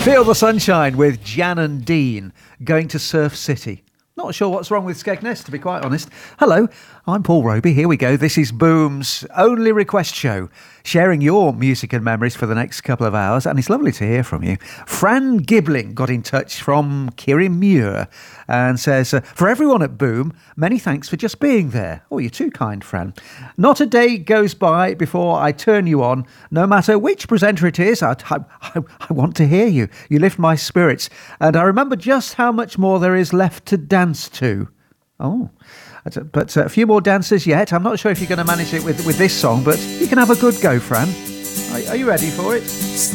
Feel the Sunshine with Jan and Dean going to Surf City. Not sure what's wrong with Skegness, to be quite honest. Hello, I'm Paul Roby. Here we go. This is Boom's only request show, sharing your music and memories for the next couple of hours, and it's lovely to hear from you. Fran Gibling got in touch from Kirriemuir and says, for everyone at Boom, many thanks for just being there. Oh, you're too kind, Fran. Not a day goes by before I turn you on. No matter which presenter it is, I want to hear you. You lift my spirits. And I remember just how much more there is left to dance to. Oh, but a few more dances yet. I'm not sure if you're going to manage it with this song, but you can have a good go, Fran. Are you ready for it?